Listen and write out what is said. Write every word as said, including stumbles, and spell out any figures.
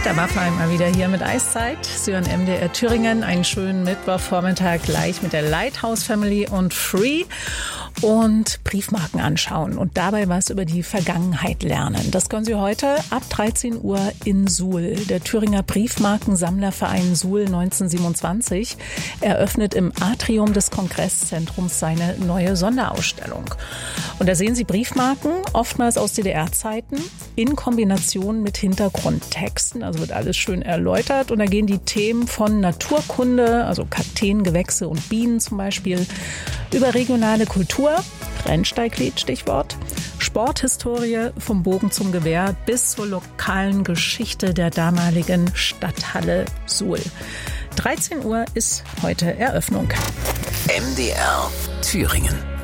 Peter Maffay mal wieder hier mit Eiszeit. Sie hören M D R Thüringen. Einen schönen Mittwochvormittag gleich mit der Lighthouse Family und Free und Briefmarken anschauen und dabei was über die Vergangenheit lernen. Das können Sie heute ab dreizehn Uhr in Suhl. Der Thüringer Briefmarkensammlerverein Suhl neunzehnhundertsiebenundzwanzig eröffnet im Atrium des Kongresszentrums seine neue Sonderausstellung. Und da sehen Sie Briefmarken, oftmals aus D D R-Zeiten, in Kombination mit Hintergrundtexten. Also wird alles schön erläutert. Und da gehen die Themen von Naturkunde, also Kakteen, Gewächse und Bienen zum Beispiel, über regionale Kultur, Rennsteiglied Stichwort, Sporthistorie vom Bogen zum Gewehr bis zur lokalen Geschichte der damaligen Stadthalle Suhl. dreizehn Uhr ist heute Eröffnung. M D R Thüringen.